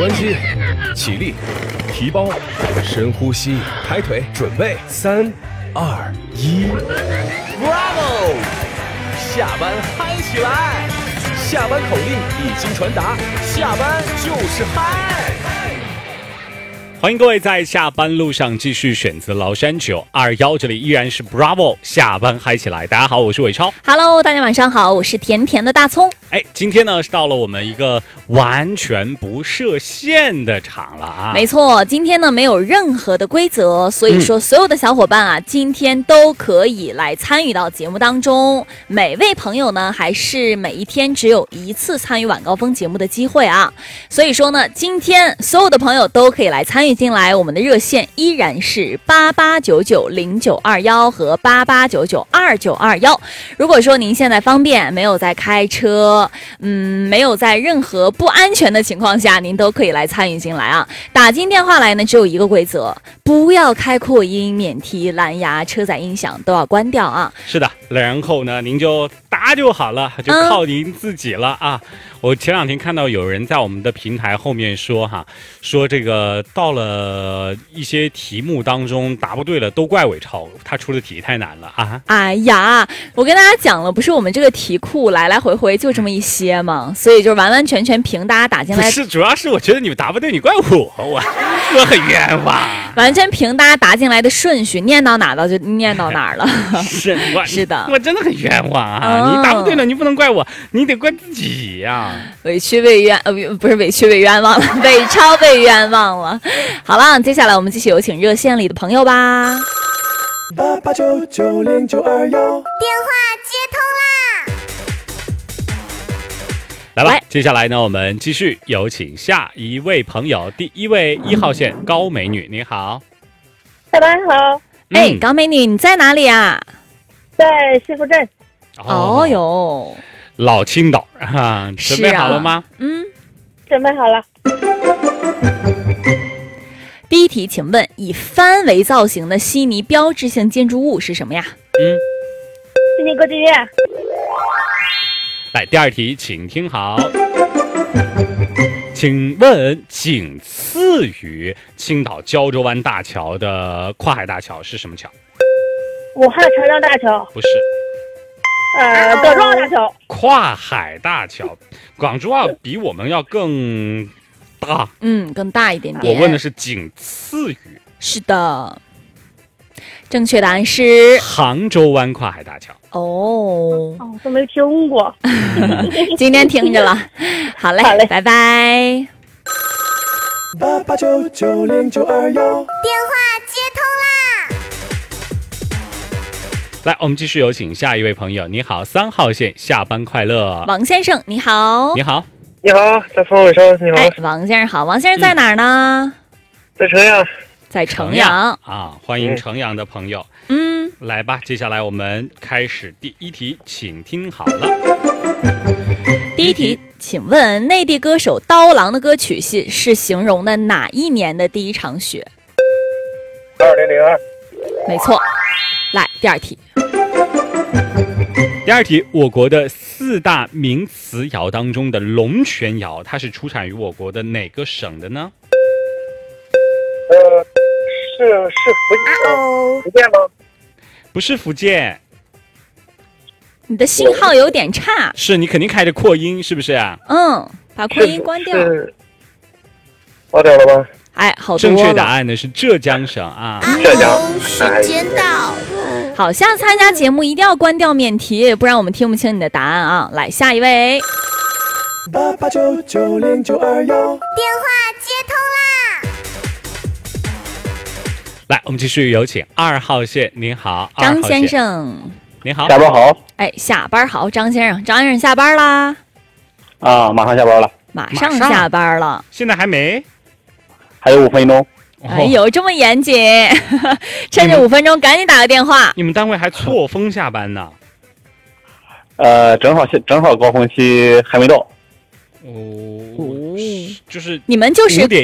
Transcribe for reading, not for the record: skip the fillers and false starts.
关机，起立，提包，深呼吸，抬腿，准备，3、2、1 ，Bravo！ 下班嗨起来！下班口令已经传达，下班就是嗨。 欢迎各位在下班路上继续选择崂山921，这里依然是 Bravo， 下班嗨起来。大家好，我是伟超。 Hello， 大家晚上好，我是甜甜的大葱。 今天呢是到了我们一个完全不设限的场了啊。 没错，今天呢没有任何的规则，所以说所有的小伙伴啊，今天都可以来参与到节目当中。每位朋友呢还是每一天只有一次参与晚高峰节目的机会啊。所以说呢，今天所有的朋友都可以来参与进来，我们的热线依然是88990921和88992921。如果说您现在方便，没有在开车，没有在任何不安全的情况下，您都可以来参与进来啊。打进电话来呢，只有一个规则，不要开扩音、免提、蓝牙、车载音响都要关掉啊。 是的，然后呢，您就答就好了，就靠您自己了啊。我前两天看到有人在我们的平台后面说这个到了一些题目当中答不对了，都怪伟超，他出的题太难了啊！ 哎呀，我跟大家讲了，不是我们这个题库来来回回就这么一些嘛，所以就完完全全凭大家打进来。 不是，主要是我觉得你们答不对，你怪我很冤枉。 完全凭大家答进来的顺序，念到哪就念到哪儿了。是的， 我真的很冤枉啊！你答不对了，你不能怪我，你得怪自己呀。 委屈被冤，不是委屈被冤枉了，伟超被冤枉了。好了，接下来我们继续有请热线里的朋友吧。 88990921，电话接通啦！ 来吧，接下来呢，我们继续有请下一位朋友，第一位1号线高美女，你好。 下班好。 高美女，你在哪里啊？ 在西湖镇。 哦哟， 老青岛啊，准备好了吗？ 准备好了。 第一题，请问以帆为造型的悉尼标志性建筑物是什么呀？ 悉尼歌剧院。 来，第二题，请听好。请问仅次于青岛胶州湾大桥的跨海大桥是什么桥？ 武汉长江大桥。 不是。 广州澳大桥。 跨海大桥，广州澳比我们要更大。 更大一点点。 我问的是仅次于。 是的，正确答案是杭州湾跨海大桥。 都没听过。 今天听着了。好嘞，拜拜。 88990921，电话接通啦！ 来，我们继续有请下一位朋友。你好，3号线，下班快乐。 王先生，你好。 你好。 你好，大风伟超，你好。 王先生好。王先生在哪儿呢？ 在城阳。 在城阳啊，欢迎城阳的朋友。来吧，接下来我们开始第一题，请听好了。 第一题，请问内地歌手刀郎的歌曲是形容的哪一年的第一场雪 ？2002。 没错。来，第二题。 第二题，我国的4大名词谣当中的龙泉谣，它是出产于我国的哪个省的呢？ 是福建吗？ 不是福建。 你的信号有点差。 是你肯定开着扩音，是不是啊？ 把扩音关掉。 关掉了吗？ 好多了。 正确答案呢是浙江省啊。 浙江。 时间到。好，下次参加节目一定要关掉免提，不然我们听不清你的答案啊。来，下一位。 88990921，电话接通啦！ 来，我们继续有请2号线。您好， 张先生。 您好。下班好。 下班好，张先生。张先生下班啦？ 马上下班了。 马上下班了。 现在还没？ 还有5分钟。 哎呦，这么严谨！趁着5分钟赶紧打个电话。 你们单位还错峰下班呢？ 正好高峰期还没到。 就是你们就是